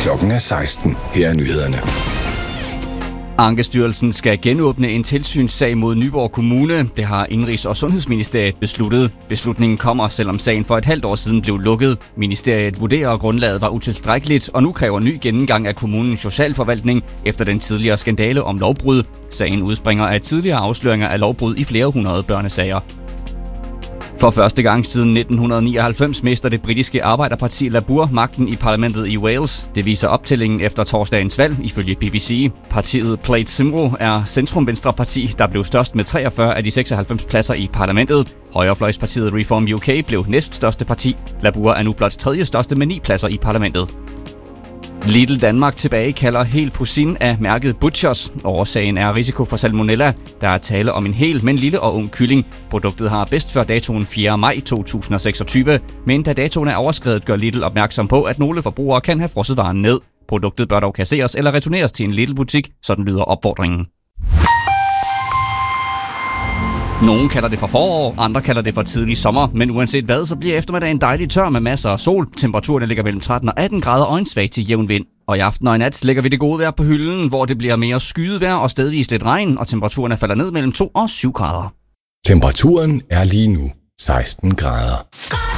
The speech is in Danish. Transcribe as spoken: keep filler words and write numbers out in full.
Klokken er seksten. Her er nyhederne. Ankestyrelsen skal genåbne en tilsynssag mod Nyborg Kommune. Det har Indenrigs- og Sundhedsministeriet besluttet. Beslutningen kommer, selvom sagen for et halvt år siden blev lukket. Ministeriet vurderer, at grundlaget var utilstrækkeligt, og nu kræver ny gennemgang af kommunens socialforvaltning efter den tidligere skandale om lovbrud. Sagen udspringer af tidligere afsløringer af lovbrud i flere hundrede børnesager. For første gang siden nitten nioghalvfems mister det britiske arbejderparti Labour magten i parlamentet i Wales. Det viser optællingen efter torsdagens valg, ifølge B B C. Partiet Plaid Cymru er centrum-venstre-parti, der blev størst med treogfyrre af de seksoghalvfems pladser i parlamentet. Højrefløjspartiet Reform U K blev næststørste parti. Labour er nu blot tredje største med ni pladser i parlamentet. Lidl Danmark tilbagekalder hel poutine af mærket Butchers. Årsagen er risiko for salmonella. Der er tale om en hel, men lille og ung kylling. Produktet har bedst før datoen fjerde maj to tusind og seksogtyve, men da datoen er overskredet, gør Lidl opmærksom på, at nogle forbrugere kan have frosset varen ned. Produktet bør dog kasseres eller returneres til en Lidl-butik, sådan lyder opfordringen. Nogle kalder det for forår, andre kalder det for tidlig sommer, men uanset hvad, så bliver eftermiddagen dejlig tør med masser af sol. Temperaturerne ligger mellem tretten og atten grader og en svag til jævn vind. Og i aften og i nat lægger vi det gode vejr på hylden, hvor det bliver mere skyet vejr og stedvis lidt regn, og temperaturerne falder ned mellem to og syv grader. Temperaturen er lige nu seksten grader.